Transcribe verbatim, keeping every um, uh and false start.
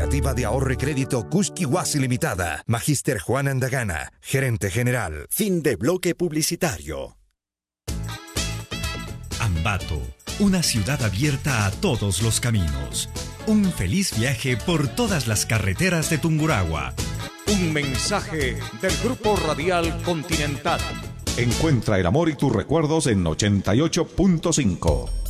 Cooperativa de Ahorro y Crédito Kuski-Wasi Limitada. Magíster Juan Andagana, gerente general. Fin de bloque publicitario. Ambato, una ciudad abierta a todos los caminos. Un feliz viaje por todas las carreteras de Tungurahua. Un mensaje del Grupo Radial Continental. Encuentra el amor y tus recuerdos en ochenta y ocho punto cinco.